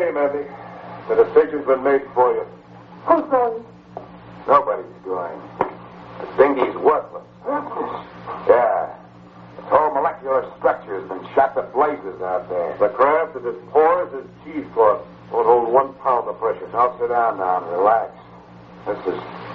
game, Andy. The decision's been made for you. Who's going? Nobody's going. The dinghy's worthless. Worthless? Yeah. Its whole molecular structure has been shot to blazes out there. The craft is as porous as cheesecloth. Won't hold 1 pound of pressure. Now sit down now and relax. This is